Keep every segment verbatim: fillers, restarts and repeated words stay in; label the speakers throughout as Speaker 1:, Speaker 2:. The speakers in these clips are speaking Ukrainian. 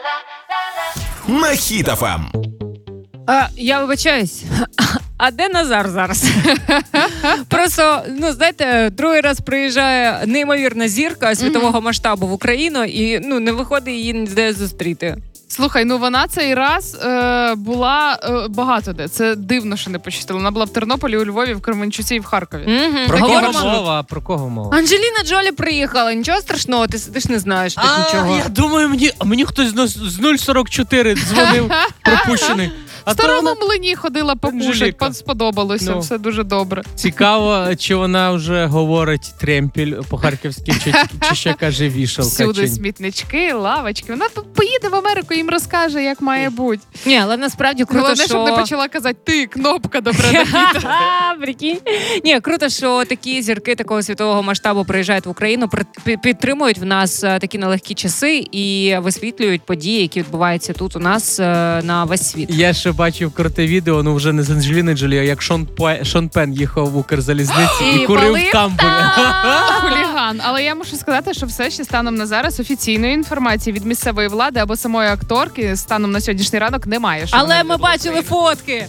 Speaker 1: На Хіт еф ем.
Speaker 2: А, я вибачаюсь, а де Назар зараз? Просто, ну, знаєте, другий раз приїжджає неймовірна зірка світового масштабу в Україну і, ну, не виходить її ніде зустріти.
Speaker 3: Слухай, ну вона цей раз е, була е, багато де. Це дивно, що не пощастило. Вона була в Тернополі, у Львові, в Кременчуці і в Харкові.
Speaker 2: Mm-hmm.
Speaker 4: Про кого
Speaker 2: Говоримо...
Speaker 4: мова? Про кого мова?
Speaker 2: Анджеліна Джолі приїхала, нічого страшного, ти сидиш, не знаєш тут нічого.
Speaker 4: Я думаю, мені, мені хтось з нуль сорок чотири дзвонив, пропущений.
Speaker 3: В старому млині ходила покушать,
Speaker 4: Анжеліка.
Speaker 3: сподобалося,
Speaker 4: Ну.
Speaker 3: все дуже добре.
Speaker 4: Цікаво, чи вона вже говорить тремпіль по-харківськи, чи, чи ще каже вішалка.
Speaker 3: Всюди
Speaker 4: чи...
Speaker 3: смітнички, лавочки. Вона поїде в Америку, їм розкаже, як має бути.
Speaker 2: Ні, але насправді круто,
Speaker 3: Головне,
Speaker 2: що...
Speaker 3: щоб не почала казати, ти, кнопка, добре, Никіта.
Speaker 2: Прикинь. Ні, круто, що такі зірки такого світового масштабу приїжджають в Україну, при- підтримують в нас е, такі нелегкі часи і висвітлюють події, які відбуваються тут у нас е, на весь світ.
Speaker 4: Я ще бачив круте відео, ну вже не з Анджеліною Джолі, а як Шон, Пе... Шон Пен їхав в Укрзалізниці і,
Speaker 2: І
Speaker 4: курив
Speaker 2: палив
Speaker 4: в тамбурі.
Speaker 3: Хуліган. Але я мушу сказати, що все ще станом на зараз офіційної інформації від місцевої влади або самої акторки станом на сьогоднішній ранок немає. Що
Speaker 2: Але
Speaker 3: вона
Speaker 2: ми
Speaker 3: відбула в
Speaker 2: бачили
Speaker 3: Україні.
Speaker 2: фотки.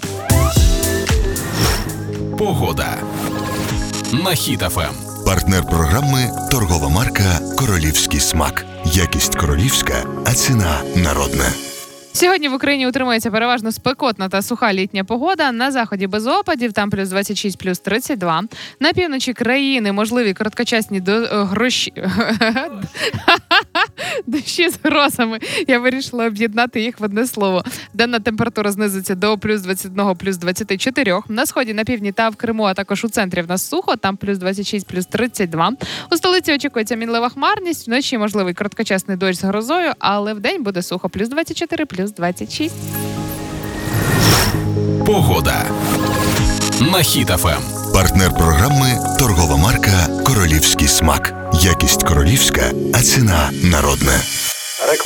Speaker 1: Погода. На Хіт еф ем.
Speaker 5: Партнер програми – торгова марка «Королівський смак». Якість королівська, а ціна народна.
Speaker 3: Сьогодні в Україні утримується переважно спекотна та суха літня погода. На заході без опадів, там плюс двадцять шість, плюс тридцять два. На півночі країни можливі короткочасні до... гроші... дощі з грозами. Я вирішила об'єднати їх в одне слово. Денна температура знизиться до плюс двадцять один, плюс двадцять чотири. На сході, на півдні та в Криму, а також у центрі в нас сухо, там плюс двадцять шість, плюс тридцять два. У столиці очікується мінлива хмарність, вночі можливий короткочасний дощ з грозою, але вдень буде сухо, плюс двадцять чотири, плюс двадцять шість.
Speaker 1: Погода. На Хіт еф ем.
Speaker 5: Партнер програми – торгова марка «Королівський смак». Якість королівська, а ціна народна.